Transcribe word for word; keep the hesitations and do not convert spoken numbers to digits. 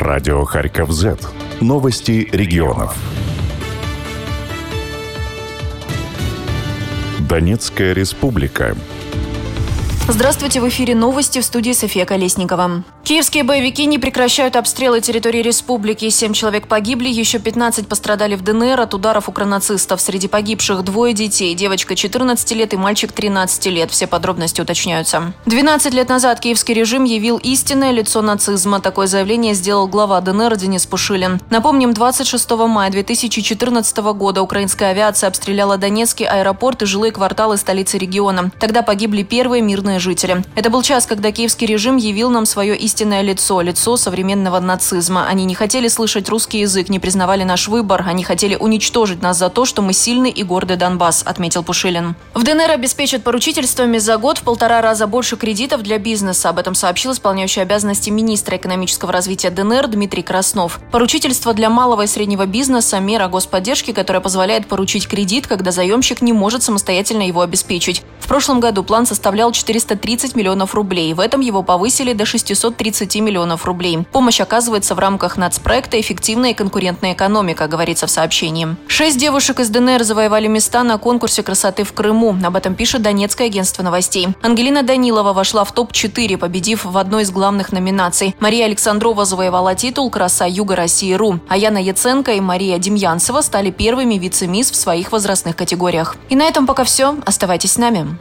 Радио Харьков Зет. Новости регионов. Донецкая республика. Здравствуйте, в эфире новости, в студии София Колесникова. Киевские боевики не прекращают обстрелы территории республики. Семь человек погибли, еще пятнадцать пострадали в ДНР от ударов укронацистов. Среди погибших двое детей. Девочка четырнадцати лет и мальчик тринадцати лет. Все подробности уточняются. двенадцать лет назад киевский режим явил истинное лицо нацизма. Такое заявление сделал глава ДНР Денис Пушилин. Напомним, двадцать шестого мая две тысячи четырнадцатого года украинская авиация обстреляла Донецкий аэропорт и жилые кварталы столицы региона. Тогда погибли первые мирные жители. Это был час, когда киевский режим явил нам свое истинное лицо, лицо современного нацизма. Они не хотели слышать русский язык, не признавали наш выбор. Они хотели уничтожить нас за то, что мы сильный и гордый Донбасс, отметил Пушилин. В ДНР обеспечат поручительствами за год в полтора раза больше кредитов для бизнеса. Об этом сообщил исполняющий обязанности министра экономического развития ДНР Дмитрий Краснов. Поручительство для малого и среднего бизнеса – мера господдержки, которая позволяет поручить кредит, когда заемщик не может самостоятельно его обеспечить. В прошлом году план составлял четыреста тридцать миллионов рублей. В этом его повысили до шестисот тридцати миллионов рублей. Помощь оказывается в рамках нацпроекта «Эффективная и конкурентная экономика», говорится в сообщении. Шесть девушек из ДНР завоевали места на конкурсе красоты в Крыму. Об этом пишет Донецкое агентство новостей. Ангелина Данилова вошла в топ четыре, победив в одной из главных номинаций. Мария Александрова завоевала титул «Краса Юга России.ру». А Яна Яценко и Мария Демьянцева стали первыми вице-мисс в своих возрастных категориях. И на этом пока все. Оставайтесь с нами.